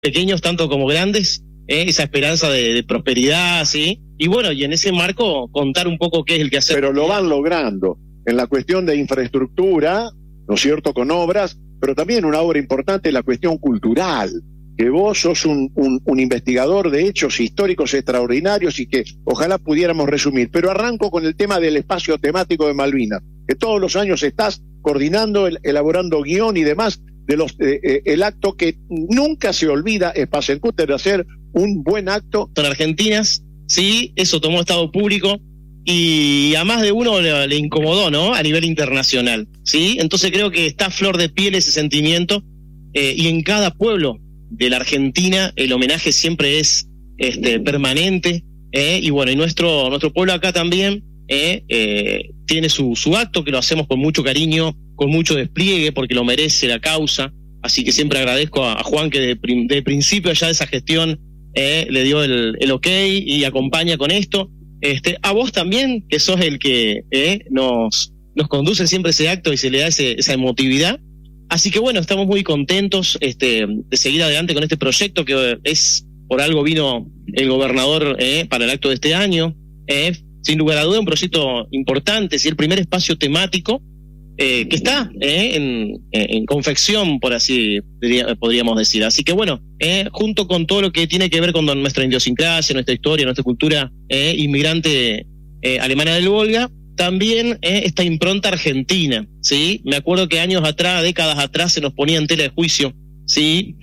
pequeños tanto como grandes, esa esperanza de prosperidad, ¿sí? Y bueno, y en ese marco contar un poco qué es el que hacer. Pero lo van logrando en la cuestión de infraestructura, ¿no es cierto?, con obras, pero también una obra importante es la cuestión cultural, que vos sos un investigador de hechos históricos extraordinarios y que ojalá pudiéramos resumir. Pero arranco con el tema del espacio temático de Malvinas, que todos los años estás coordinando, elaborando guión y demás, de el acto que nunca se olvida, Spatzenkutter, de hacer un buen acto. Son argentinas, sí, eso tomó estado público y a más de uno le incomodó, ¿no? A nivel internacional, ¿sí? Entonces creo que está a flor de piel ese sentimiento, y en cada pueblo de la Argentina el homenaje siempre es permanente, y bueno, y nuestro pueblo acá también tiene su acto, que lo hacemos con mucho cariño, con mucho despliegue, porque lo merece la causa. Así que siempre agradezco a Juan, que de principio ya de esa gestión le dio el ok y acompaña con esto. A vos también, que sos el que nos conduce siempre ese acto y se le da esa emotividad. Así que bueno, estamos muy contentos de seguir adelante con este proyecto, que es, por algo vino el gobernador para el acto de este año. Sin lugar a duda, un proyecto importante, ¿sí? El primer espacio temático que está en confección, por así podríamos decir. Así que bueno, junto con todo lo que tiene que ver con nuestra idiosincrasia, nuestra historia, nuestra cultura inmigrante alemana del Volga, también esta impronta argentina, ¿sí? Me acuerdo que años atrás, décadas atrás, se nos ponía en tela de juicio, ¿sí?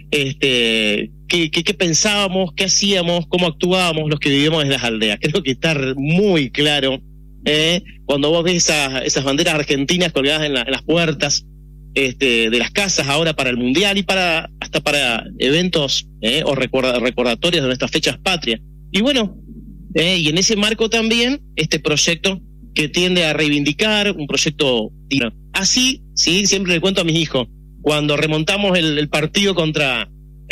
¿Qué pensábamos, qué hacíamos, cómo actuábamos los que vivíamos en las aldeas. Creo que está muy claro cuando vos ves esas banderas argentinas colgadas en las puertas de las casas ahora para el Mundial y hasta para eventos o recordatorios de nuestras fechas patrias. Y bueno, y en ese marco también este proyecto que tiende a reivindicar un proyecto así, sí, siempre le cuento a mis hijos, cuando remontamos el partido contra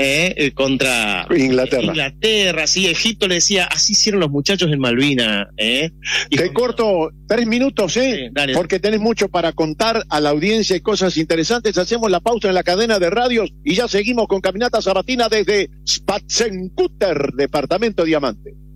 Inglaterra, sí, Egipto, le decía, así hicieron los muchachos en Malvinas. Te corto 3 minutos, Sí, dale. Porque tenés mucho para contar a la audiencia y cosas interesantes. Hacemos la pausa en la cadena de radios y ya seguimos con Caminata Sabatina desde Spatzenkutter, Departamento Diamante.